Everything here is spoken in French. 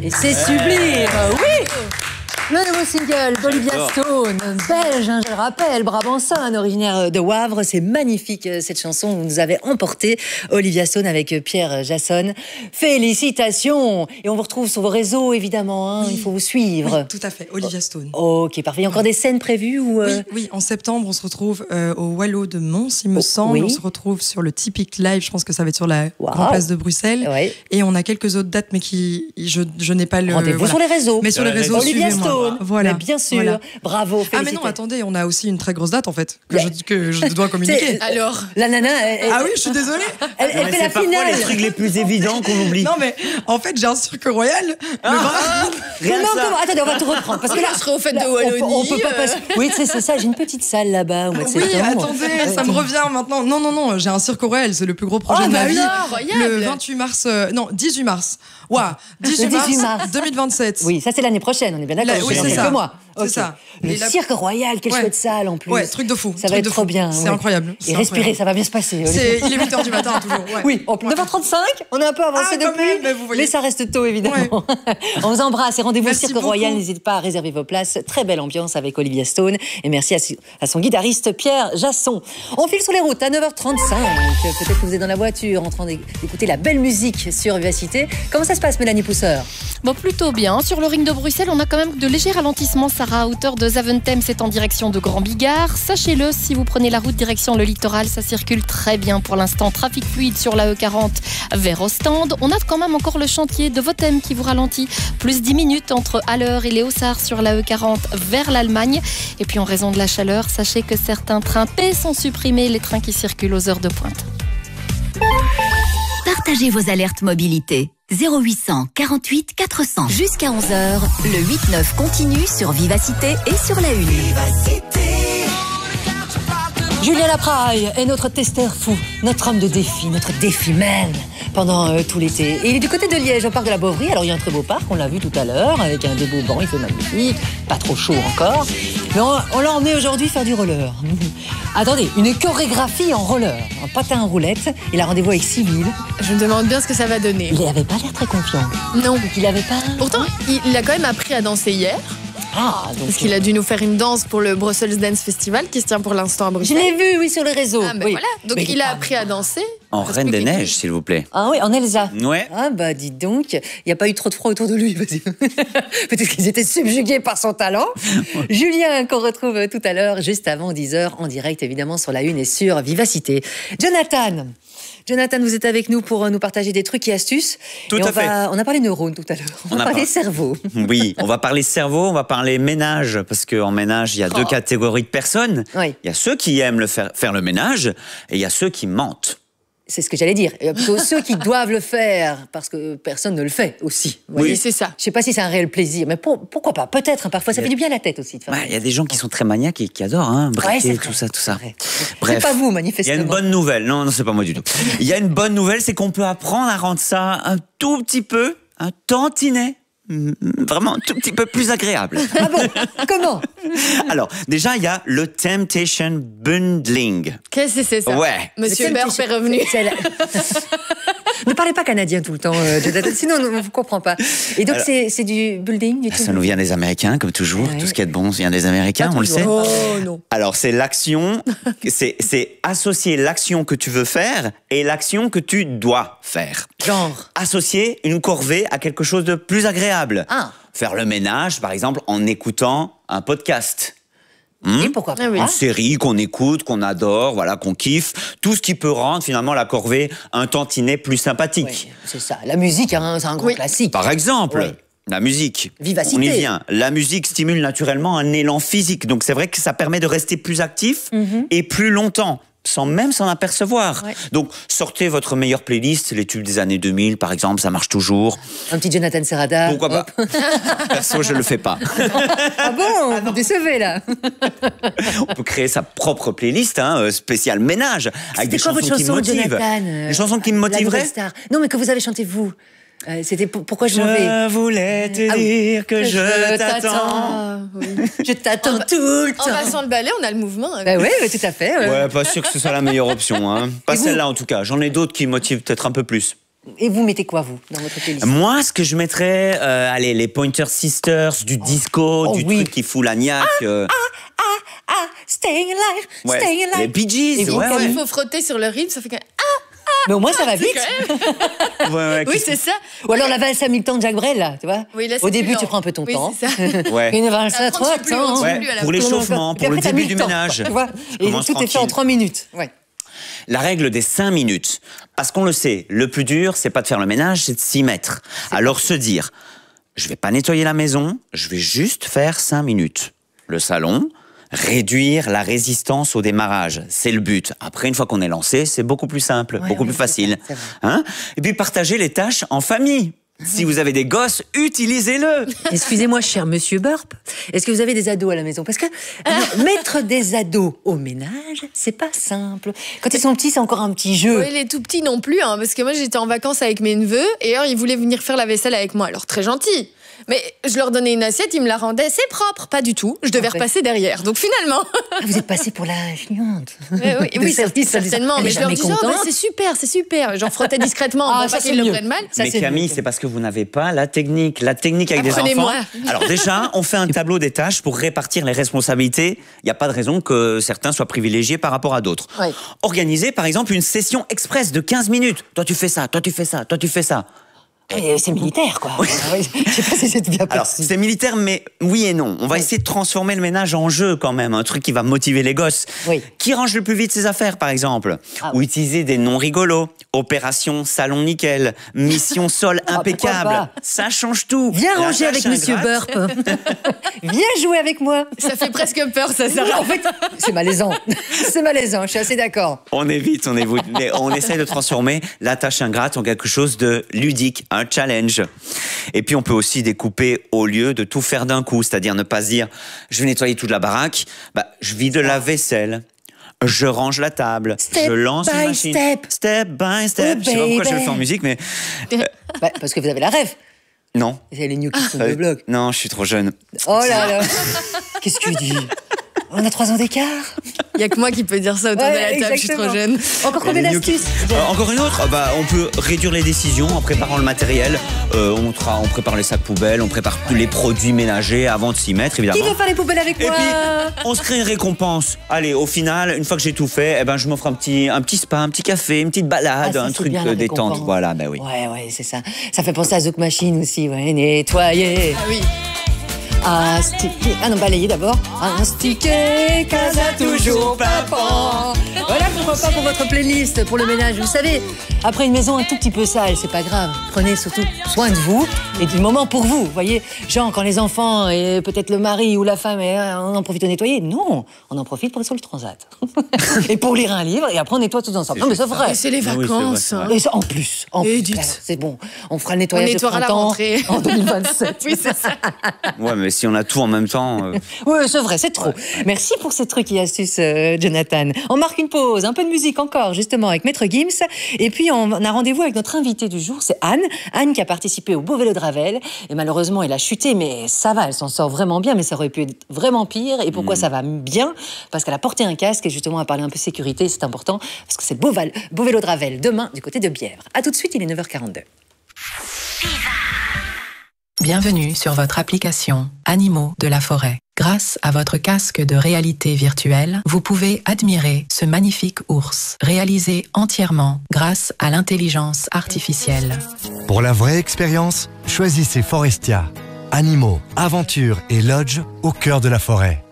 Et c'est sublime, oui. Le nouveau single d'Olivia Stone, belge, hein, je le rappelle, brabançonne, originaire de Wavre. C'est magnifique cette chanson. Vous nous avez emporté, Olivia Stone avec Pierre Jasson. Félicitations. Et on vous retrouve sur vos réseaux, évidemment. Hein. Oui. Il faut vous suivre. Oui, tout à fait, Olivia Stone. Ok, parfait. Il y a encore des scènes prévues ou oui, en septembre, on se retrouve au Wallo de Mons, il me semble. Oui. On se retrouve sur le Typique Live. Je pense que ça va être sur la Grande Place de Bruxelles. Ouais. Et on a quelques autres dates, mais je n'ai pas le... Rendez-vous sur les réseaux. Mais sur les réseaux, Olivia Stone. Voilà. Mais bien sûr. Voilà. Bravo, félicitations. Ah mais non, attendez, on a aussi une très grosse date en fait que je dois communiquer. Alors, la nana. Ah oui, je suis désolée. Elle fait la finale. C'est les trucs les plus évidents qu'on oublie. Non mais en fait, j'ai un cirque royal. Comment attendez, on va tout reprendre parce que là, on serait au fait de Wallonie. On peut pas passer. Oui, c'est ça. J'ai une petite salle là-bas au mois de septembre. Oui, attendez, ça me revient maintenant. Non, j'ai un cirque royal. C'est le plus gros projet de ma vie. Le 28 mars, non, 18 mars. Waouh, 18 mars 2027. Oui, ça c'est l'année prochaine. On est bien d'accord. Oui, c'est ça. C'est ça. Le cirque royal, quelle chouette salle en plus. Ouais, truc de fou. Ça va être trop bien. C'est incroyable. Et respirer, ça va bien se passer. Il est 8h du matin toujours. Oui, 9h35, on a un peu avancé depuis, mais ça reste tôt évidemment. On vous embrasse et rendez-vous au cirque royal. N'hésitez pas à réserver vos places. Très belle ambiance avec Olivia Stone. Et merci à son guitariste Pierre Jasson. On file sur les routes à 9h35. Peut-être que vous êtes dans la voiture en train d'écouter la belle musique sur Vivacité. Comment ça se passe, Mélanie Pousseur? Bon, plutôt bien. Sur le ring de Bruxelles, on a quand même de légers ralentissements. Sarah, à hauteur de Zaventem, c'est en direction de Grand Bigard. Sachez-le, si vous prenez la route direction le littoral, ça circule très bien pour l'instant. Trafic fluide sur la E40 vers Ostende. On a quand même encore le chantier de Votem qui vous ralentit. Plus 10 minutes entre Haller et Léosard sur la E40 vers l'Allemagne. Et puis en raison de la chaleur, sachez que certains trains P sont supprimés, les trains qui circulent aux heures de pointe. Partagez vos alertes mobilité. 0800 48 400. Jusqu'à 11h, le 8-9 continue sur Vivacité et sur la Une. Julien Lapraille est notre testeur fou, notre homme de défi, notre défi-man pendant tout l'été. Et il est du côté de Liège, au parc de la Beauvrie. Alors il y a un très beau parc, on l'a vu tout à l'heure, avec un des beaux bancs, il fait magnifique, pas trop chaud encore. Mais on l'a emmené aujourd'hui faire du roller. Attendez, une chorégraphie en roller, en patin en roulette. Il a rendez-vous avec Cyril. Je me demande bien ce que ça va donner. Il n'avait pas l'air très confiant. Non. Donc il avait pas... Pourtant, il a quand même appris à danser hier. Parce qu'il a dû nous faire une danse pour le Brussels Dance Festival qui se tient pour l'instant à Bruxelles. Je l'ai vu, oui, sur les réseaux. Ah, ben oui. voilà. Donc il a appris à danser. En Reine des Neiges, s'il vous plaît. Ah oui, en Elsa. Ouais. Ah bah dites donc, il n'y a pas eu trop de froid autour de lui. Peut-être qu'ils étaient subjugués par son talent. Julien, qu'on retrouve tout à l'heure, juste avant 10h, en direct évidemment sur la Une et sur Vivacité. Jonathan, vous êtes avec nous pour nous partager des trucs et astuces. Tout à fait. On a parlé neurones tout à l'heure. On a parlé cerveau. Oui, on va parler cerveau, on va parler ménage, parce qu'en ménage, il y a deux catégories de personnes. Oui. Il y a ceux qui aiment faire le ménage, et il y a ceux qui mentent. C'est ce que j'allais dire. Et plutôt ceux qui doivent le faire, parce que personne ne le fait aussi. Oui, c'est ça. Je ne sais pas si c'est un réel plaisir, mais pourquoi pas? Peut-être, parfois, ça fait du bien à la tête aussi. Il y a des gens qui sont très maniaques et qui adorent briquer, tout ça. Bref. C'est pas vous, manifestement. Il y a une bonne nouvelle. Non, c'est pas moi du tout. Il y a une bonne nouvelle, c'est qu'on peut apprendre à rendre ça un tout petit peu, un tantinet, vraiment un tout petit peu plus agréable. Ah bon? Comment? Alors, déjà, il y a le Temptation Bundling. Qu'est-ce que c'est ça? Ouais. Monsieur Burp est revenu. Ne parlez pas canadien tout le temps, sinon on ne vous comprend pas. Et donc c'est du building, ça nous vient des Américains, comme toujours. Ouais. Tout ce qui est de bon vient des Américains, on le sait. Oh non. Alors c'est l'action, c'est associer l'action que tu veux faire et l'action que tu dois faire. Genre associer une corvée à quelque chose de plus agréable. Ah. Faire le ménage, par exemple, en écoutant un podcast. Et pourquoi pas? Une série qu'on écoute, qu'on adore, voilà, qu'on kiffe. Tout ce qui peut rendre finalement la corvée un tantinet plus sympathique. Oui, c'est ça. La musique, c'est un grand classique. Par exemple, la musique. Vivacité. On y vient. La musique stimule naturellement un élan physique. Donc c'est vrai que ça permet de rester plus actif et plus longtemps, sans même s'en apercevoir. Ouais. Donc, sortez votre meilleure playlist, les tubes des années 2000, par exemple, ça marche toujours. Un petit Jonathan Serrada. Pourquoi pas? Perso, je le fais pas. Ah bon? Vous décevez, là. On peut créer sa propre playlist, spéciale ménage, avec des chansons qui me motivent. Des chansons qui me motiveraient? Non, mais que vous avez chanté, vous. C'était pourquoi je m'en vais. Je voulais te dire que je t'attends. Je t'attends tout le temps. En passant le balai, on a le mouvement. Bah oui, tout à fait. Ouais, pas sûr que ce soit la meilleure option. Pas celle-là en tout cas. J'en ai d'autres qui me motivent peut-être un peu plus. Et vous mettez quoi, vous, dans votre playlist? Moi, ce que je mettrais, allez, les Pointer Sisters, du disco, truc qui fout la niaque. Staying alive, staying alive. Les Bee Gees, il faut frotter sur le rythme, ça fait que... Mais au moins, ça va vite. Oui, c'est ça. Ou alors la valse à 1000 temps de Jacques Brel, là, tu vois. Oui, là, au début, tu prends un peu ton temps. C'est ça. Une valse à 3 temps. Pour l'échauffement, pour le début du ménage. Tu vois. Et tout est fait en 3 minutes. Ouais. La règle des 5 minutes. Parce qu'on le sait, le plus dur, c'est pas de faire le ménage, c'est de s'y mettre. Alors se dire, je vais pas nettoyer la maison, je vais juste faire 5 minutes. Le salon, réduire la résistance au démarrage, c'est le but. Après, une fois qu'on est lancé, c'est beaucoup plus simple, beaucoup plus facile. Hein? Et puis partager les tâches en famille. Si vous avez des gosses, utilisez-le. Excusez-moi, cher monsieur Burp, est-ce que vous avez des ados à la maison? Parce que mettre des ados au ménage, c'est pas simple. Quand ils sont petits, c'est encore un petit jeu. Oui, les tout petits non plus, hein, parce que moi j'étais en vacances avec mes neveux et alors ils voulaient venir faire la vaisselle avec moi. Alors très gentil. Mais je leur donnais une assiette, ils me la rendaient, c'est propre, pas du tout. Je devais repasser derrière. Donc finalement... vous êtes passé pour la cliente. Oui, certainement. Mais je leur disais, c'est super. J'en frottais discrètement pour pas qu'ils le prennent mal. Mais Camille, c'est parce que vous n'avez pas la technique. La technique avec des enfants. Alors déjà, on fait un tableau des tâches pour répartir les responsabilités. Il n'y a pas de raison que certains soient privilégiés par rapport à d'autres. Oui. Organisez par exemple une session express de 15 minutes. Toi tu fais ça, toi tu fais ça, toi tu fais ça. C'est militaire, quoi. Oui. Je sais pas si c'est bien perçu. Alors, c'est militaire, mais oui et non. On va essayer de transformer le ménage en jeu, quand même. Un truc qui va motiver les gosses. Oui. Qui range le plus vite ses affaires, par exemple? Ou utiliser des noms rigolos. Opération salon nickel. Mission sol impeccable. Ça change tout. Viens ranger avec monsieur Burp. Viens jouer avec moi. Ça fait presque peur, ça. En fait, c'est malaisant. C'est malaisant, je suis assez d'accord. On évite. Mais on essaie de transformer la tâche ingrate en quelque chose de ludique. Un challenge. Et puis on peut aussi découper au lieu de tout faire d'un coup, c'est-à-dire ne pas se dire je vais nettoyer toute la baraque, je vide la vaisselle, je range la table, je lance une machine. Step by step. Je sais pas pourquoi je le fais en musique, mais parce que vous avez la rêve. Non. C'est les New Kids on the Block. Non, je suis trop jeune. Oh là là. Qu'est-ce que tu dis? On a 3 ans d'écart. Il n'y a que moi qui peux dire ça autour de la table, je suis trop jeune. Encore combien d'astuces? Encore une autre, on peut réduire les décisions en préparant le matériel. On prépare les sacs poubelles, on prépare tous les produits ménagers avant de s'y mettre, évidemment. Qui veut faire les poubelles avec moi? Et puis, on se crée une récompense. Allez, au final, une fois que j'ai tout fait, je m'offre un petit spa, un petit café, une petite balade, un truc détente. Voilà, oui. Ouais, c'est ça. Ça fait penser à Zouk Machine aussi, nettoyer. Ah oui. Balayer d'abord. Astiquer, casa toujours papa. Voilà pourquoi pas pour votre playlist, pour le ménage. Vous savez, après une maison un tout petit peu sale, c'est pas grave. Prenez surtout soin de vous et du moment pour vous. Vous voyez, genre quand les enfants et peut-être le mari ou la femme, on en profite de nettoyer. Non, on en profite pour être sur le transat. Et pour lire un livre et après on nettoie tous ensemble. Non mais c'est vrai. C'est les vacances. Oui, et en plus, c'est bon. On fera le nettoyage de printemps la rentrée en 2027. Oui, c'est ça. Ouais, mais si on a tout en même temps... Oui, c'est vrai, c'est trop. Merci pour ces trucs et astuces, Jonathan. On marque une pause, un peu de musique encore, justement, avec Maître Gims. Et puis, on a rendez-vous avec notre invitée du jour, c'est Anne. Anne qui a participé au Beau Vélo de Ravel. Et malheureusement, elle a chuté, mais ça va, elle s'en sort vraiment bien. Mais ça aurait pu être vraiment pire. Et pourquoi ça va bien? Parce qu'elle a porté un casque et justement, elle a parlé un peu sécurité, c'est important. Parce que c'est Beau Vélo de Ravel, demain, du côté de Bièvre. À tout de suite, il est 9h42. Bienvenue sur votre application Animaux de la forêt. Grâce à votre casque de réalité virtuelle, vous pouvez admirer ce magnifique ours, réalisé entièrement grâce à l'intelligence artificielle. Pour la vraie expérience, choisissez Forestia. Animaux, aventures et lodge au cœur de la forêt.